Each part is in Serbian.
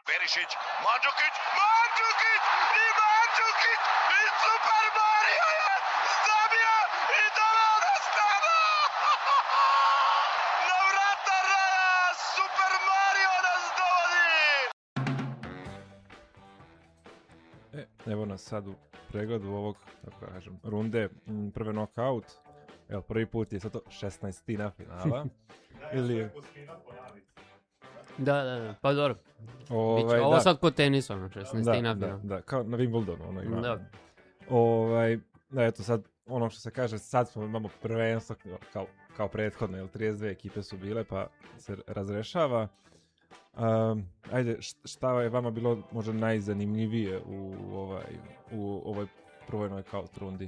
Perišić, Mandžukić i Super Mario je zabio i doveo do strana! Na vrata Rana, Super Mario nas dovodi! Evo nas sad u pregledu ovog, tako kažem, runde, prve knockout. Evo, prvi put je sad to 16. finala. Ili... Da, pa dobro. Ovo da. sad kod tenisa, 16. Da, kao na Wimbledonu ono ima. Da. Da, eto sad, ono što se kaže, sad imamo prvenstvo kao prethodno, jer 32 ekipe su bile, pa se razrešava. Ajde, šta je vama bilo možda najzanimljivije u ovoj prvoj knockout rundi?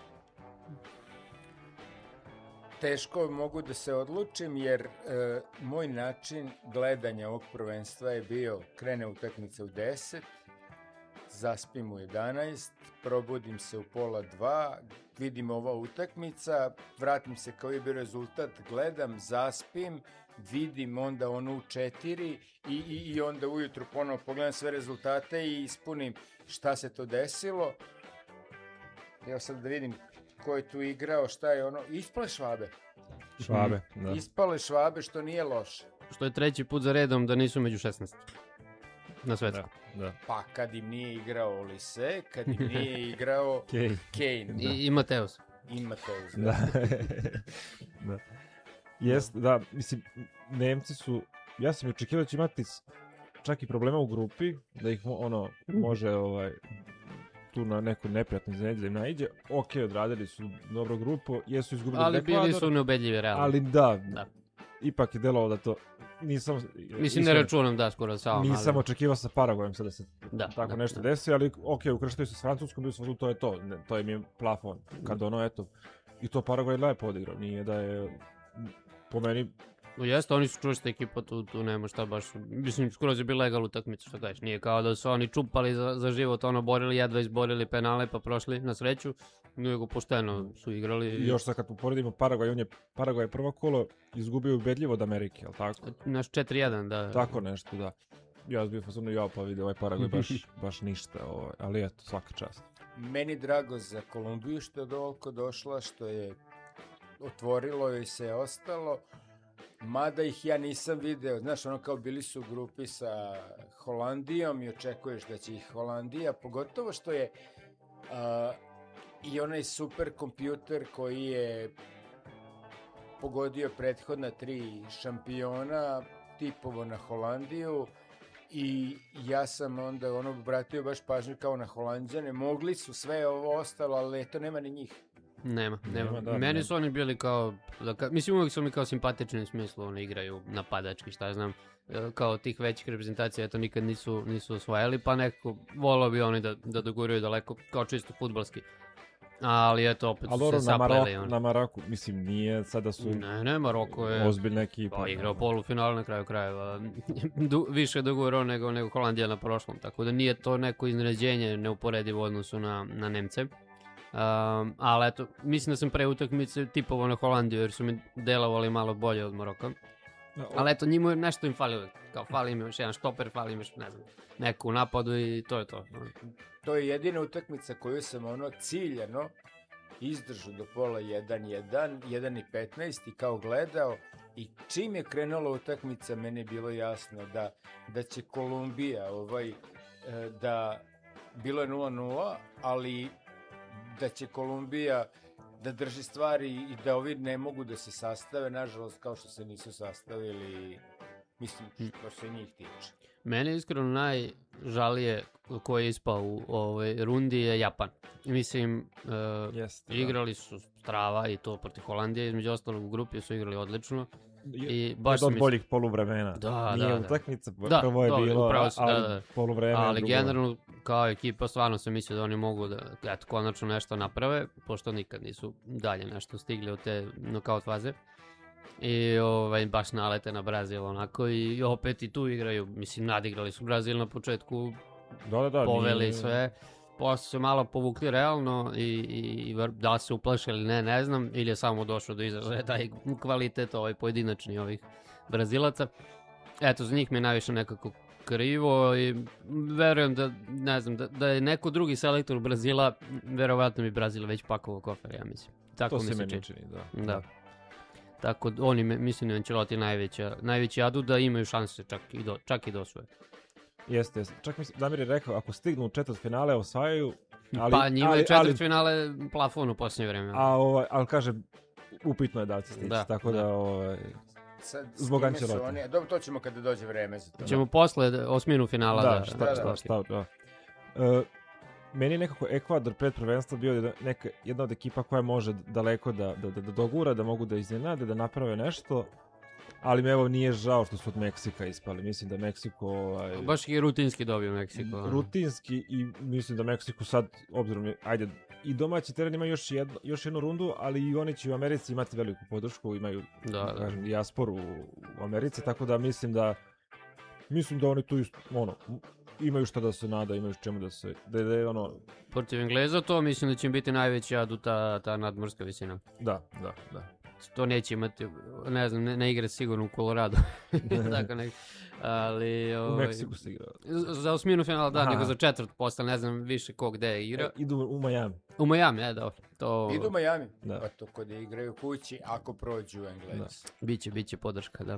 Teško mogu da se odlučim jer moj način gledanja ovog prvenstva je bio krene utakmica u 10, zaspim u 11, probudim se u 1:30, vidim ova utakmica, vratim se kao je bio rezultat, gledam, zaspim, vidim onda onu u 4 i onda ujutru ponovo pogledam sve rezultate i ispunim šta se to desilo. Evo sad da vidim ko je tu igrao, šta je ono, ispale Švabe. Da. Ispale Švabe, što nije loše. Što je treći put za redom da nisu među 16 na svetsku. Da. Pa kad im nije igrao Olise, kad im nije igrao Kane. I Mateus. I Mateus, Da. Da. Jest, da, mislim, Nemci su, ja sam očekivao da će imati čak i problema u grupi, da ih može tu na neku neprijatnu iznenađenje da im naiđe. Ok, odradili su dobro grupu, jesu izgubili ali Ekvador. Bili su neubedljivi, realno. Ali da, ipak je delovalo da to, mislim, ne računam da skoro samo. Nisam očekivao sa Paraguajem sad da se nešto desi, ali ok, ukrštaju se s Francuskom, bio su to je to, to im je plafon. Kad i to Paraguay lepo odigrao, nije da je po meni... Jeste, oni su čvrsta ekipa, tu nema šta baš, mislim, skroz je bila legalna utakmica, što kažeš, nije kao da su oni čupali za život, borili, jedva izborili penale pa prošli na sreću, nego pošteno su igrali. I još sad kad uporedimo Paraguay, Paraguay prvo kolo izgubio ubedljivo od Amerike, jel tako? Naš 4-1, da. Tako nešto, da. Ja sam bio fasovno pa vidio Paraguay baš ništa, ali eto, svaka čast. Meni drago za Kolumbiju što je dovoljko došla, što je otvorilo i se je ostalo. Mada ih ja nisam video, znaš, kao bili su u grupi sa Holandijom i očekuješ da će ih Holandija, pogotovo što je i onaj super kompjuter koji je pogodio prethodna 3 šampiona, tipovo na Holandiju i ja sam onda obratio baš pažnju kao na Holanđane, mogli su sve ovo ostalo, ali eto nema ni njih. Nema. Meni su oni bili kao, mislim uvijek su mi kao simpatični u smislu, oni igraju napadački, šta ja znam, kao tih većih reprezentacija, eto nikad nisu osvajali, pa nekako volao bi oni da doguraju daleko, kao čisto fudbalski. Ali eto, opet su se sapleli. Na Maroku, mislim, nije sada su... Ne, Maroko je... Ozbiljna ekipa. Pa igrao polufinale na kraju krajeva. Više dogurao nego Holandija na prošlom, tako da nije to neko iznenađenje neuporedivo u odnosu na Nemce. Ali eto, mislim da sam pre utakmice tipovao na Holandiju jer su mi delovali malo bolje od Maroka. Ali eto, njima nešto im fali, kao fali im još jedan štoper, fali im još, ne znam, neku napadu i to je to. To je jedina utakmica koju sam ciljano izdržao do pola 1:1, 1:15 i kao gledao i čim je krenula utakmica meni je bilo jasno da će Kolumbija da bilo je 0:0, ali da će Kolumbija da drži stvari i da ovi ne mogu da se sastave, nažalost kao što se nisu sastavili, mislim što se njih tiče. Mene iskreno najžalije ko je ispao u ovoj rundi je Japan. Mislim, igrali su strava i to protiv Holandije, između ostalog u grupi su igrali odlično. Od boljih poluvremena. Nije utakmica, prvo je bilo, ali poluvreme ali generalno kao ekipa stvarno sam mislio da oni mogu da konačno nešto naprave, pošto nikad nisu dalje nešto stigli od te nokaut faze. I baš nalete na Brazil onako i opet i tu igraju, mislim nadigrali su Brazil na početku, poveli sve. Posle se malo povukli realno i da li se uplašili ne znam, ili je samo došlo do izražaja taj kvalitet pojedinačni ovih Brazilaca. Eto, za njih mi je najviše nekako krivo i verujem da, ne znam, da je neko drugi selektor Brazila, verovatno bi Brazil već pakovao kofer, ja mislim. Tako To mi se se meni čini. čini, Da. Tako, oni, mislim, da Ancelotti najveći adu da imaju šanse čak i do osvoje. Jeste. Čak mislim, Damir je rekao, ako stignu u četvrtfinale, osvajaju, ali... Pa njima je četvrtfinale plafon u posljednje vreme. Ali kaže, upitno je da će stići, tako da... Sad, zbog Ancelota. Dobro, to ćemo kada dođe vreme za to. Ćemo posle osminu finala da. Meni je nekako Ekvador pred prvenstvo bio jedna od ekipa koja može daleko da dogura, da mogu da iznenade, da naprave nešto, ali me evo nije žao što su od Meksika ispali. Mislim da Meksiko... Baš je rutinski dobio Meksiko. Rutinski i mislim da Meksiko sad, obzirom, i domaći teren ima još jednu rundu, ali i oni će u Americi imati veliku podršku, imaju kažem, dijasporu u Americi, tako da mislim da oni tu imaju što da se nada, imaju čemu da se... Protiv Engleza to mislim da će im biti najveća adu ta nadmorska visina. Da. To neće imati, ne znam, ne igra sigurno u Colorado. Tako nek. Ali... U Meksiku se igra. Za osminu finala, da, nego za četvrt posle, ne znam više gde igra. Idu u Miami. U Miami, dobro. Idu u Miami? Da. Pa to kod igraju kući, ako prođu u Englezi. Biće podrška, da.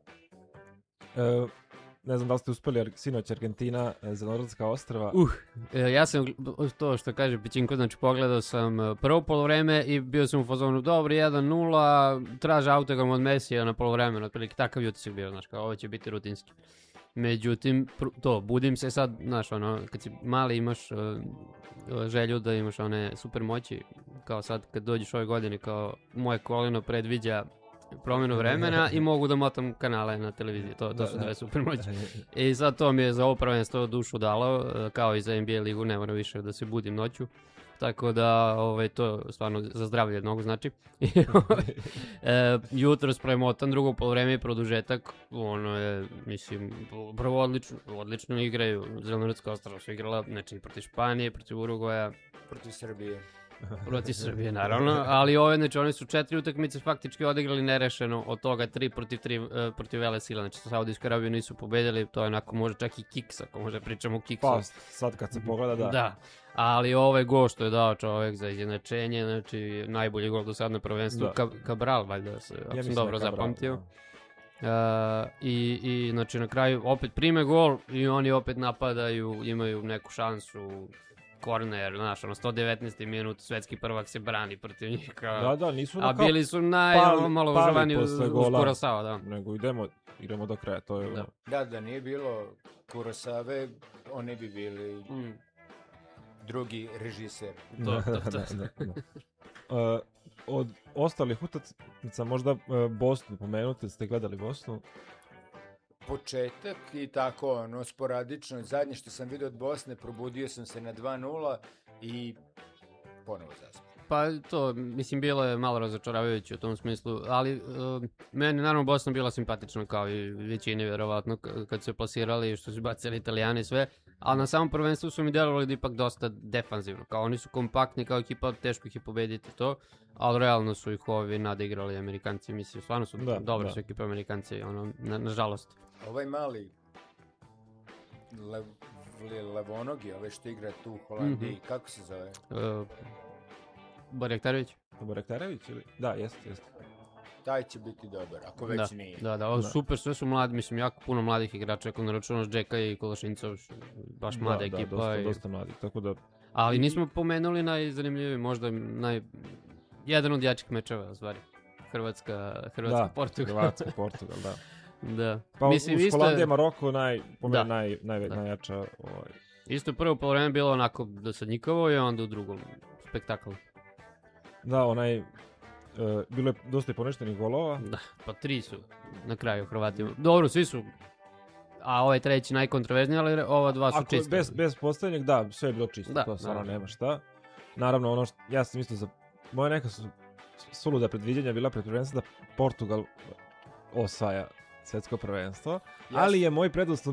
Ne znam da li ste uspeli sinoć Argentina, Zelenorodska ostrva. Ja sam, to što kaže Pićinko, znači pogledao sam prvo polovreme i bio sam u fazonu, dobro, 1-0, traže autogram od Mesija na polovremenu, otprilike takav utisak bio, znaš, kao ovo će biti rutinski. Međutim, budim se sad, znaš, kad si mali imaš želju da imaš one super moći, kao sad kad dođeš ove godine, kao moje koleno predviđa promjenu vremena i mogu da motam kanale na televiziji, to su dve super moći. I sad to mi je za ovo prvenstvo dušu dalo, kao i za NBA ligu, ne moram više da se budim noću. Tako da, to stvarno za zdravlje mnogo znači. Jutro spremotan, drugo polovreme i produžetak, ono je, mislim, prvo odlično igraju. Zelenorodska ostrva su igrala, znači protiv Španije, protiv Uruguaja. Protiv Srbije, naravno, ali oni su 4 utakmice faktički odigrali nerešeno, od toga 3 protiv 3 protiv vele sila, znači Saudijsku Arabiju nisu pobedili, to je onako može čak i kiks, ako može pričamo o kiksu. Pa, sad kad se pogleda, da. Da, ali ovaj gol što je dao čovjek za izjednačenje, znači najbolji gol do sad na prvenstvu, Cabral, valjda, ako sam dobro zapamtio. I znači na kraju opet prime gol i oni opet napadaju, imaju neku šansu, korner, znaš, 119. minut, svetski prvak se brani protiv njih. Da, nisu a bili su najmalovažavani uz Kurosava, da. Nego idemo do kraja, to je... Da nije bilo Kurosave, oni bi bili drugi režiser. Od ostalih utakmica možda Bosnu pomenuti, ste gledali Bosnu? Početak i tako, sporadično. Zadnje što sam vidio od Bosne, probudio sam se na 2-0 i ponovo zaspao. Pa to, mislim, bilo je malo razočaravajuće u tom smislu, ali meni naravno Bosna bila simpatična kao i većini vjerovatno kad su plasirali, što su bacili Italijani i sve, ali na samom prvenstvu su mi djelovali da ipak dosta defanzivno, kao oni su kompaktni kao ekipa, teško ih je pobediti to, ali realno su ih nadigrali Amerikanci, mislim, stvarno su dobro su ekipe Amerikanci, nažalost. Ovaj mali levonogi, ovaj što igra tu u Holandiji, kako se zove? Barjaktarević? Barjaktarević ili? Da, jeste. Taj će biti dobar, ako već nije. Da, super, sve su mladi, mislim, jako puno mladih igrača, ako ne računaš Džeka i Kolašincov, baš mlada ekipa. Da, dosta mladih, tako da... Ali nismo pomenuli najzanimljiviji, možda jedan od jačih mečeva, stvari. Hrvatska-Portugal. Hrvatska-Portugal, da. Da. Pa mislim, uz Holandija, Maroko, najjača... Isto prvo polovreme bilo onako dosadnjikovo i onda u drugom spektaklu. Da, bilo je dosta i poništenih golova. Da, pa 3 su na kraju Hrvatima. Dobro, svi su, a ovaj treći najkontroverzniji, ali ova dva su čiste. Bez posljednjeg, da, sve je bilo čisto, to stvarno nema šta. Naravno, ja sam isto moja neka suluda predviđanja bila pred prvenstvo da Portugal osvaja svjetsko prvenstvo, ali je moj preduslov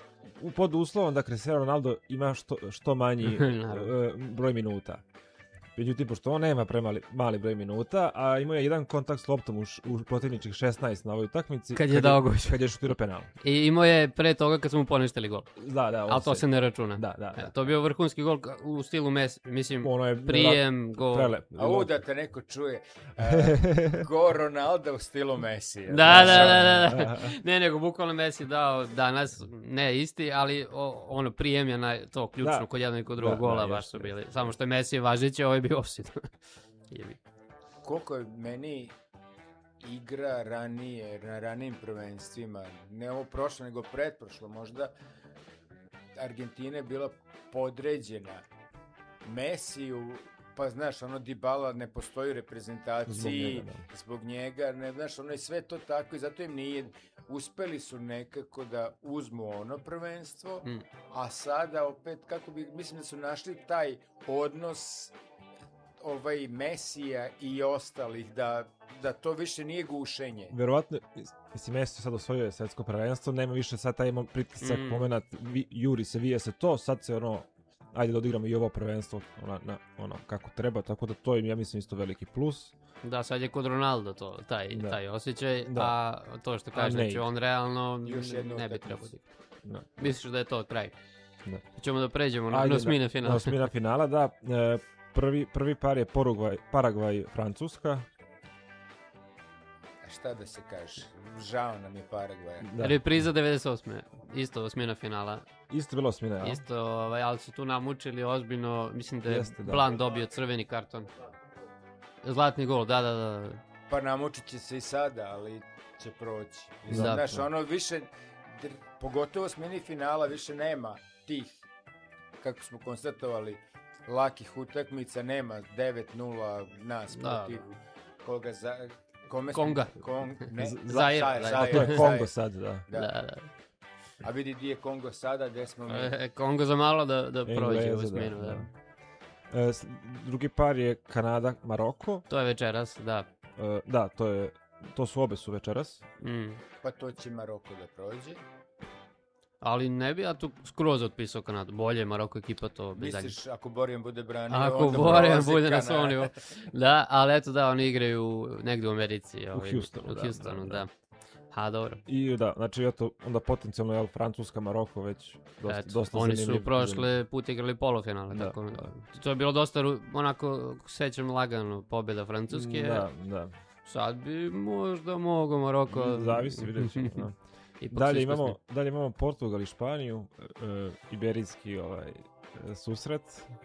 pod uslovom da Cristiano Ronaldo ima što manji broj minuta. Međutim, pošto on nema mali broj minuta, a imao je jedan kontakt s loptom u protivničkih 16 na ovoj utakmici. Kad je dao gol. Kad je šutirao penal. I imao je pre toga kad smo mu poništili gol. Da. Ali to se ne računa. Da. To je bio vrhunski gol u stilu Messi. Mislim, Ono je prijem, gol. Prelep. A da te neko čuje. Go Ronaldo u stilu Messi. Da. Ne, nego bukvalno Messi dao danas, ne isti, ali ono prijem je to ključno kod jednog i kod drugog gola, baš su bili. Samo što je Messi važići, ovo je bio offside. Koliko je meni igra ranije, na ranijim prvenstvima, ne ovo prošlo, nego pretprošlo, možda Argentina je bila podređena Messiju, pa znaš, ono Dybala ne postoji u reprezentaciji zbog njega, ne znaš, ono je sve to tako i zato im nije, uspeli su nekako da uzmu ono prvenstvo, a sada opet, mislim da su našli taj odnos Messija i ostalih, da to više nije gušenje. Verovatno, mislim, Messi sad osvojio je svetsko prvenstvo, nema više sad taj pritisak, moment, juri se, vije se to, sad se ajde da odigramo i ovo prvenstvo kako treba, tako da to im, ja mislim, isto veliki plus. Da, sad je kod Ronaldo to, taj osjećaj, a to što kaže, znači on realno ne bi trebao da. Misliš da je to kraj? Da. Ćemo da pređemo na osmine finala. Na osmina finala, da. Prvi par je Paragvaj, Francuska. Šta da se kaže, žao nam je Paragvaja. Repriza 98. Isto osmina finala. Isto bilo osmina, ja? Isto, ali su tu namučili ozbiljno, mislim da je Plan dobio crveni karton. Zlatni gol, da. Pa namučit će se i sada, ali će proći. Znaš, ono više, pogotovo osmini finala, više nema tih, kako smo konstatovali, lakih utakmica, nema 9-0 nas protiv koga Konga. Zaire. To je Kongo sad, da. A vidi gdje je Kongo sada, gdje smo mi. Kongo za malo da prođe u osminu, da. Drugi par je Kanada, Maroko. To je večeras, da. Da, obe su večeras. Pa to će Maroko da prođe. Ali ne bi ja tu skroz otpisao Kanadu. Bolje je Maroko ekipa to bez dalje. Misliš, ako Borjan bude branio, ako Borjan bude na svom nivou. Da, ali eto da, oni igraju negdje u Americi. U Houstonu, da. Ha, dobro. I da, znači eto, onda potencijalno Francuska, Maroko već dosta oni su prošle put igrali polufinale. Tako. To je bilo dosta, onako, sećam lagano, pobjeda Francuske. Da. Sad bi možda mogo Maroko. Zavisi, vidjet ćemo. Dalje imamo Portugal i Španiju, iberijski susret.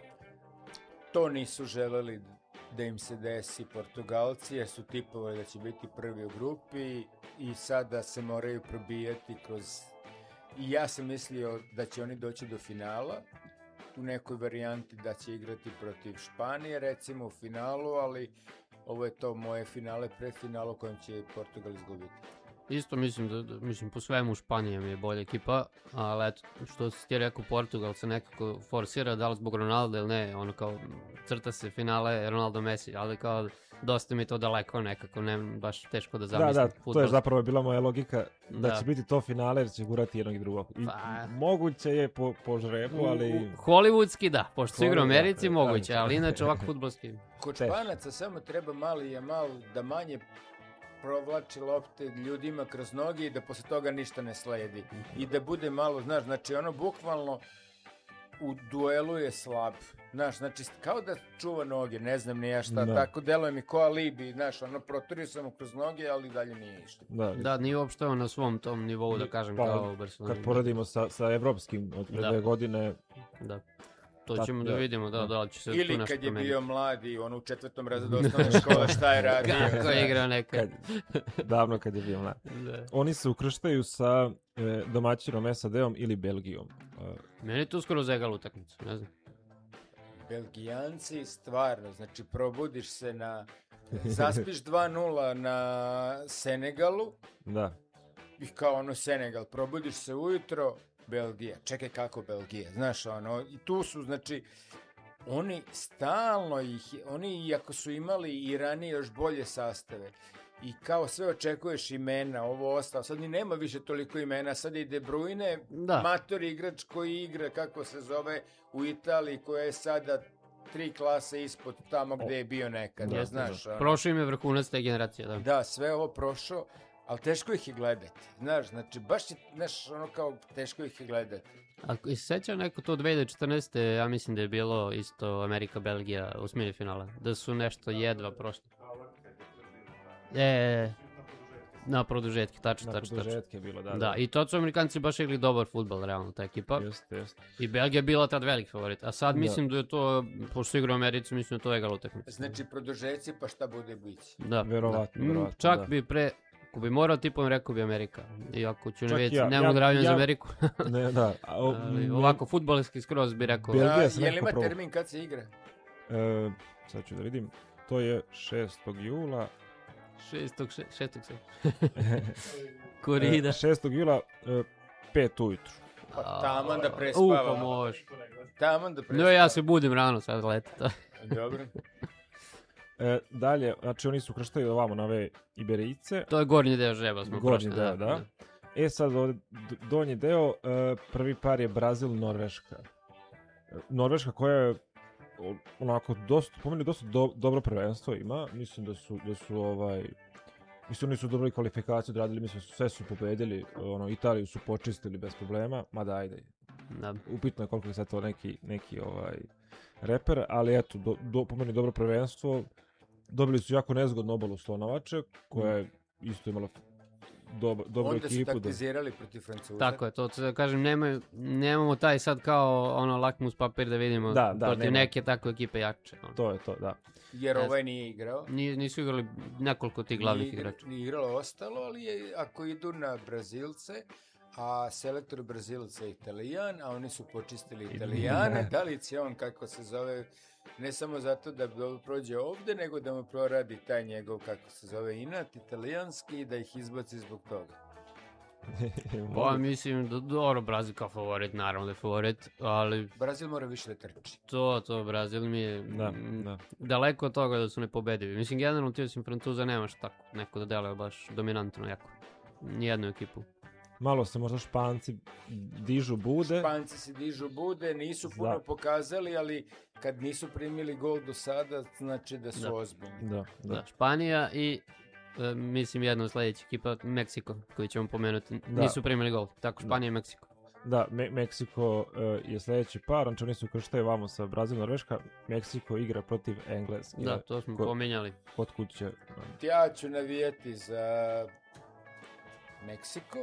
To nisu želeli da im se desi Portugalci, jer su tipovali da će biti prvi u grupi i sada se moraju probijati kroz... I ja sam mislio da će oni doći do finala, u nekoj varijanti da će igrati protiv Španije, recimo u finalu, ali ovo je to moje finale, predfinalo u kojem će Portugal izgubiti. Isto mislim po svemu Španija mi je bolja ekipa, ali eto, što si ti rekao, Portugal se nekako forsira, da li zbog Ronaldo ili ne, ono kao crta se finale Ronaldo Messi, ali kao dosta mi to daleko nekako, ne baš teško da zamislim. Da, to je zapravo bila moja logika, da će biti to finale jer će gurati jednog i drugog. I moguće je po žrebu, ali... Hollywoodski da, pošto su igra u Americi moguće, ali inače ovako fudbalski. Kod Španaca samo treba mali da manje provlači lopte ljudima kroz noge i da posle toga ništa ne sledi. I da bude malo, znaš, znači ono bukvalno u duelu je slab. Znaš, znači kao da čuva noge, ne znam ni ja šta, tako deluje mi ko alibi, znaš, ono proturio sam mu kroz noge, ali dalje nije išta. Da, nije uopšte na svom tom nivou, da kažem, kao u Barceloni. Kad poredimo sa evropskim od 2 godine... Da. To ćemo da vidimo, da li će se tu ili nešto kad je promeniti. bio mladi, on u 4. razredu osnovne škole, šta je radio? Kako je igrao nekad. Davno kad je bio mlad. Oni se ukrštaju sa domaćinom SAD-om ili Belgijom. Meni je to skoro zegal utakmicu, ne znam. Belgijanci, stvarno, znači probudiš se zaspiš 2-0 na Senegalu. Da. I kao ono Senegal, probudiš se ujutro, Belgija, čekaj kako Belgija, znaš ono, i tu su, znači, oni stalno oni iako su imali i ranije još bolje sastave, i kao sve očekuješ imena, ovo ostalo, sad ni nema više toliko imena, sad je De Bruyne, matori igrač koji igra, kako se zove, u Italiji, koja je sada 3 klase ispod tamo gde je bio nekada, Da, znaš. ono. Prošao im je vrhunac te generacije, da. Da, sve ovo prošao, ali teško ih je gledati, znaš, znači baš je, znaš, ono kao teško ih je gledati. Ako se seća neko to 2014. ja mislim da je bilo isto Amerika-Belgija u osmini finala. Da su nešto jedva prošli. Na produžetke, tačno. produžetke je bilo, da. Da, i to su Amerikanci baš igli dobar fudbal, realno, ta ekipa. Jeste. I Belgija je bila tad veliki favorit. A sad mislim da je to, pošto igra u Americi, mislim da je to egalo utakmica. Znači, produžeci, pa šta bude bići. Da. Verovatno, Čak da. bi ako bi morao tipom rekao bi Amerika. Iako ću Čak ne ja- nemam navijam za Ameriku. Ne, da. Ali ovako, fudbalski skroz bi rekao. Belgija se Je li nekako ima probu- termin kad se igra? Sad ću da vidim. To je 6. jula. 6. Korida. 6. jula, 5 ujutru. Pa taman da Pa prespava. može. Taman da No, prespava. ja se budim rano sad leti. Dobro. Dalje, znači oni su krštali ovamo na ove Iberijce. To je gornji deo žreba smo Gornji prošli. deo, da. Sad ovdje donji deo, prvi par je Brazil-Norveška. Norveška koja je onako po meni dosta dobro prvenstvo ima. Mislim da su mislim oni su dobili kvalifikaciju odradili, mislim sve su pobedili, Italiju su počistili bez problema, mada ajde. Da. Upitno je koliko je sad to neki reper, ali eto, po meni dobro prvenstvo. Dobili su jako nezgodnu obalu Slonovače, koja je isto imala dobru Onda su ekipu. taktizirali protiv Francuza. Tako je, to da kažem, nemamo taj sad kao lakmus papir da vidimo protiv nema. neke takve ekipe jače. To je to, da. Jer ovaj nije igrao. Nisu igrali nekoliko tih glavnih igrača. Nije igralo ostalo, ali ako idu na Brazilce, a selektor Brazilca je Italijan, a oni su počistili Italijane, da li će on, kako se zove, ne samo zato da prođe ovde, nego da mu proradi taj njegov, kako se zove, inat italijanski i da ih izbaci zbog toga. Pa mislim da dobro, Brazil kao favorit, naravno da je favorit, ali Brazil mora više da trči. to Brazil mi je Da. daleko od toga da su nepobedivi. Mislim, generalno ti osim Francuza nemaš tako neko da deluje baš dominantno jako. Nijednu ekipu. Malo se možda Španci dižu bude. Španci se dižu bude, nisu puno pokazali, ali kad nisu primili gol do sada, znači da su ozbiljni. Da. Španija i mislim jedna od sljedećih ekipa, Meksiko, koji ćemo pomenuti, nisu primili gol. Tako, Španija i Meksiko. Da, Meksiko je sljedeći par, znači oni su krštaju vamo sa Brazil Norveška, Meksiko igra protiv Engleske. Da, to smo pominjali. Kod kuće. Ja ću navijeti za Meksiko,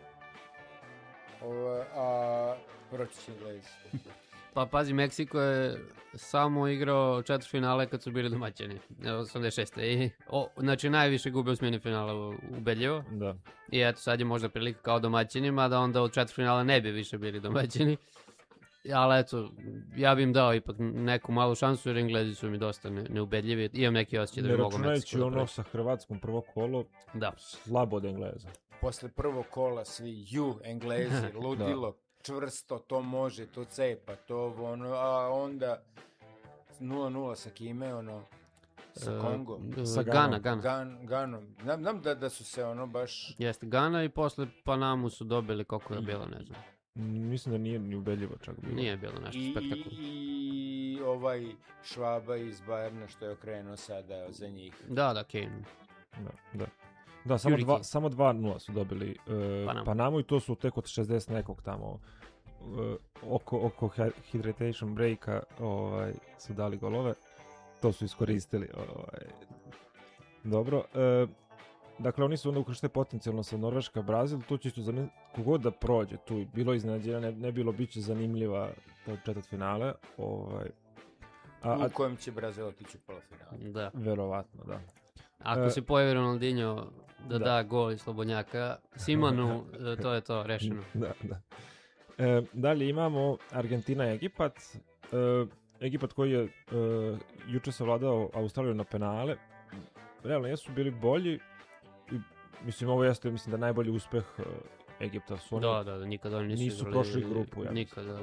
a proći će Englezi. Pa pazi, Meksiko je samo igrao četvrtfinale kad su bili domaćini, 86. I, znači najviše gube u smjeni finala ubedljivo. Da. I eto, sad je možda prilika kao domaćinima da onda od četvrtfinala ne bi više bili domaćini. Ali eto, ja bi im dao ipak neku malu šansu jer Englezi su mi dosta neubedljivi. Imam neki osjećaj da bi mogo Meksiko. Ne računajući sa Hrvatskom prvo kolo, slabo od Engleza. Posle prvog kola svi Englezi, ludilo, čvrsto, to može, to cepa, to ono, a onda 0-0 sa kime, sa Kongom. Sa Ganom. Znam da su se baš... Jeste, Gana i posle Panamu su dobili koliko je bilo, ne znam. Mislim da nije ni ubedljivo čak bilo. Nije bilo nešto spektakularno. I ovaj Švaba iz Bayerna što je okrenuo sada za njih. Da, Kane. Da, samo 2-0 su dobili Panamu i to su tek od 60 nekog tamo oko hydration breaka su dali golove. To su iskoristili. Dobro. Dakle, oni su onda ukrštili potencijalno sa Norveška, Brazil. Tu će isto kogod da prođe. Tu bilo iznenađenja, ne bilo biće zanimljiva četvrtfinale. U kojem će Brazil otići u polufinale. Da. Verovatno, da. Ako se pojavi Ronaldinho da gol iz slobodnjaka, Simonu, to je to, rešeno. Da. Dalje imamo Argentina i Egipat. Egipat koji je juče savladao Australiju na penale. Realno jesu bili bolji. Mislim, ovo jeste da najbolji uspeh Egipta su oni. Da, nikada oni nisu prošli grupu. Nikada.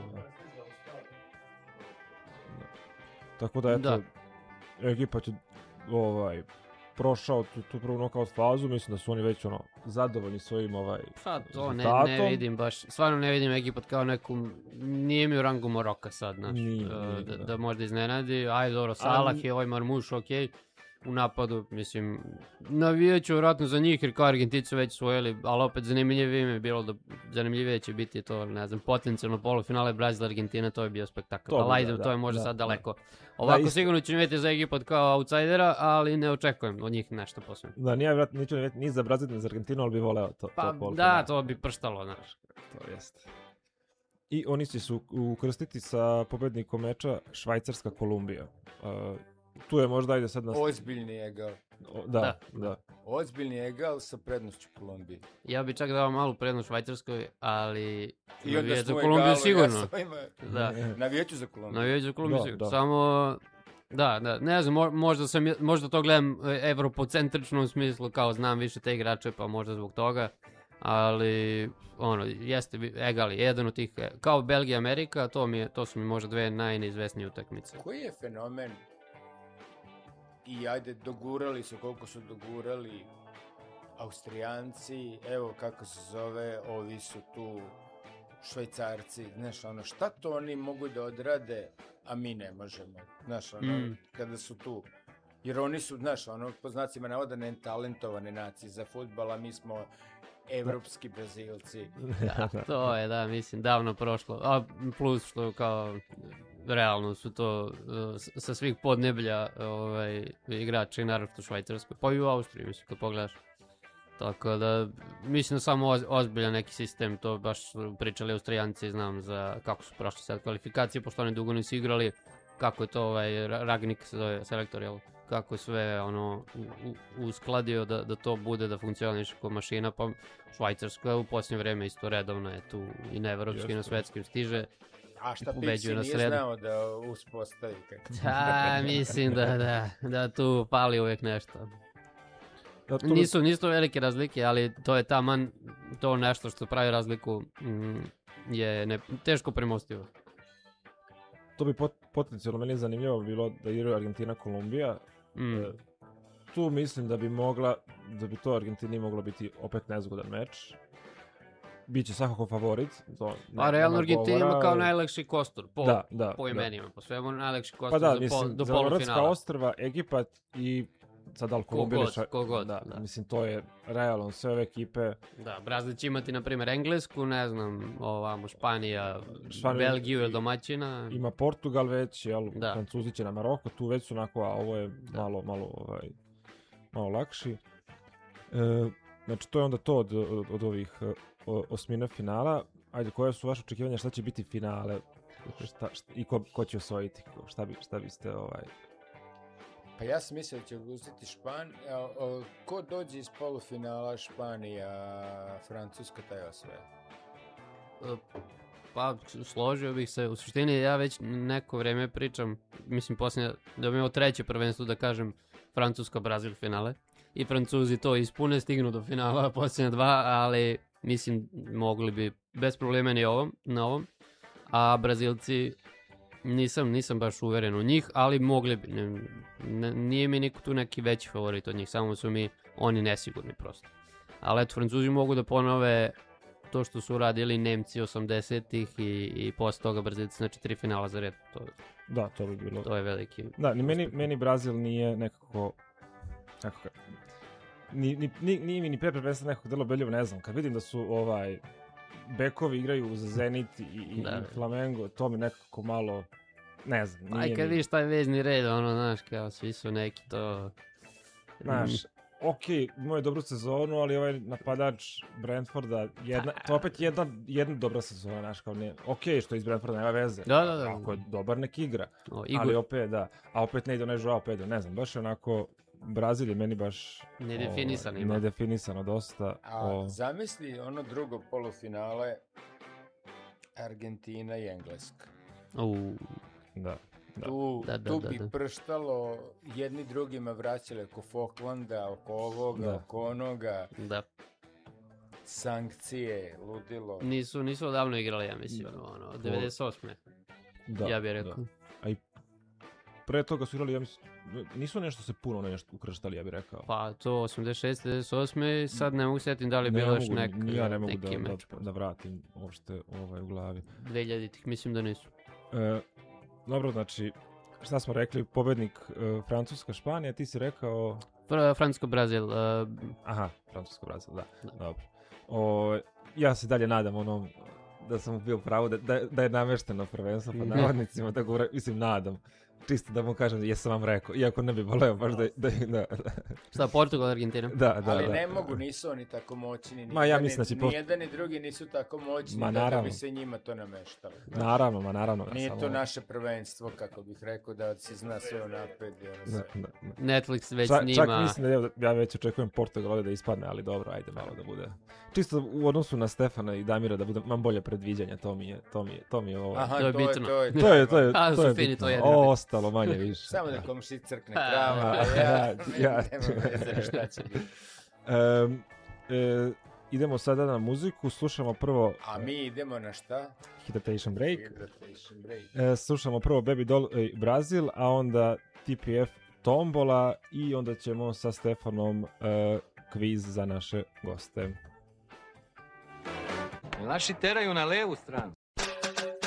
Tako da, eto, Egipat je prošao tu prvu nokaut fazu, mislim da su oni već zadovoljni svojim Pa to ne rezultatom. vidim baš, stvarno ne vidim ekipat kao neku, nije mi u rangu Moroka sad, znaš, Nije, da možda iznenadi, ajde dobro, Salah je ovaj Marmuš, okej. U napadu, mislim, navijaću vjerojatno za njih jer kao Argentinci su već svojili, ali opet zanimljivije mi je bilo da zanimljivije će biti to, ne znam, potencijalno polufinale Brazil-Argentina, to je bio spektakl. To bi, Ali ajde, da, to je možda da, sad da. daleko. Ovako isto. sigurno ću imati za ekipat kao outsidera, ali ne očekujem od njih nešto posebno. Da, nije vjerojatno niču ni za Brazil ni za Argentinu, ali bi voleo to. Pa to polufinale. da, to bi prštalo, znaš. To jeste. I oni će se ukrstiti sa pobednikom meča Švajcarska-Kolumbija. Tu je možda, ajde sad Ozbiljni egal. Da. Ozbiljni egal sa prednošću Kolumbije. Ja bi čak dao malu prednost Švajcarskoj, ali I onda navijač smo za u Kolumbiju egalu, sigurno. Ja sam ima Da. navijaću za Kolumbiju. Navijač za Kolumbiju Da, sigurno. da. Samo, da, ne znam, možda to gledam evropocentrično u smislu, kao znam više te igrače, pa možda zbog toga. Ali, jeste egali, jedan od tih, kao Belgija, Amerika, to su mi možda dve najneizvesnije utakmice. Koji je fenomen i ajde dogurali su koliko su dogurali Austrijanci, evo kako se zove, ovi su tu Švajcarci, znaš šta to oni mogu da odrade, a mi ne možemo, znaš kada su tu. Jer oni su, znaš, po znacima navoda netalentovane nacije za fudbal, a mi smo evropski Brazilci. To je, da, mislim, davno prošlo. A plus što kao, realno su to sa svih podneblja igrači, naravno u Švajcarskoj, pa i u Austriji, mislim, kad pogledaš. Tako da, mislim da samo ozbiljan neki sistem, to baš su pričali Austrijanci, znam za kako su prošli sad kvalifikacije, pošto oni dugo nisu igrali, kako je to Ragnik se zove, selektor, jel? Kako je sve uskladio da to bude, da funkcioniše kao mašina, pa Švajcarska u posljednje vreme isto redovno je tu i na evropskim i na svetskim stiže. A šta pobeđuju Pixi na nije sredu. znao da uspostavi kako? Mislim da tu pali uvijek nešto. Da, to Nisu to velike razlike, ali to je taman, to nešto što pravi razliku je teško premostivo. To bi potencijalno meni zanimljivo bilo da igraju Argentina-Kolumbija. Tu mislim da bi to Argentini moglo biti opet nezgodan meč. Biće svakako favorit. Pa realno Argentina ima kao najlakši kostur, po imenima, po svemu najlakši kostur do za polufinala. Brdska ostrva, Egipat i sad ali Kolumbija. Kogod. Da, mislim to je realno sve ove ekipe. Da, Brazil će imati na primjer Englesku, ne znam, ovamo Španija, Belgiju ili domaćina. Ima Portugal već, Francuzi će na Maroko, tu već su onako, a ovo je malo lakši. Znači to je onda to od ovih osmina finala. Ajde, koje su vaše očekivanja, šta će biti finale i ko će osvojiti, šta biste Pa ja sam mislio da će odustiti Španija. Ko dođe iz polufinala Španija, Francuska, taj osvaja? Pa složio bih se, u suštini ja već neko vrijeme pričam, mislim posljednje, da bi imao treće prvenstvo da kažem Francuska-Brazil finale. I Francuzi to ispune, stignu do finala posljednja dva, ali mislim mogli bi bez problema ni na ovom. A Brazilci nisam baš uveren u njih, ali mogli bi. Nije mi niko tu neki veći favorit od njih, samo su mi oni nesigurni prosto. Ali eto, Francuzi mogu da ponove to što su radili Nemci 80-ih i posle toga Brazilci na 4 finala za red. Da, to bi bilo. To je veliki. Da, meni Brazil nije nekako nije mi ni pre prvenstva nekako delo beljivo, ne znam, kad vidim da su bekovi igraju za Zenit i Flamengo, to mi nekako malo, ne znam. Aj kad vidiš taj vezni red, znaš, kao svi su neki to... Znaš, okej, imao je dobru sezonu, ali ovaj napadač Brentforda, to opet jedna dobra sezona, znaš, kao ne, okej što je iz Brentforda, nema veze. Da. Ako je dobar, nek igra. Ali opet, a opet ne ide onaj Joao Pedro, ne znam, baš je onako... Brazil je meni baš nedefinisano dosta. Zamisli ono drugo polufinale Argentina i Engleska. Da. Tu bi prštalo, jedni drugima vraćali oko Falklanda, oko ovoga, oko onoga. Da. Sankcije, ludilo. Nisu odavno igrali, ja mislim, od 98. Ja bih rekao. pre toga su igrali, ja mislim, nisu nešto se puno nešto ukrštali, ja bih rekao. Pa to 86. 98. sad ne mogu sjetim da li je bilo još Ja ne mogu neki meč. da vratim uopšte u glavi. 2000-ih mislim da nisu. Dobro, znači, šta smo rekli, pobednik Francuska, Španija, ti si rekao... Francusko-Brazil. Aha, Francusko-Brazil, da. Dobro. Ja se dalje nadam onom da sam bio pravo da je namešteno prvenstvo pod navodnicima, tako mislim nadam. Čisto da mu kažem, jesam vam rekao, iako ne bi voleo baš da. Šta, Portugal, Argentina? Da. Ali ne mogu, nisu oni tako moćni, Ma ja mislim da će ni jedan ni drugi nisu tako moćni da bi se njima to nameštalo. Naravno. Nije to naše prvenstvo, kako bih rekao, da se zna sve napred. Netflix već snima. Čak mislim da ja već očekujem Portugal ovdje da ispadne, ali dobro, ajde malo da bude. Čisto u odnosu na Stefana i Damira da imam bolje predviđanja, to mi je ovo. Aha, to je bitno. To je fini, to je bitno. Ostalo manje više. Samo da komši crkne krava, ja. Nema veze šta će biti. Idemo sada na muziku, slušamo prvo... A mi idemo na šta? Hydration Break. Slušamo prvo Baby Doll Brazil, a onda TPF Tombola i onda ćemo sa Stefanom kviz za naše goste. Naši teraju na levu stranu.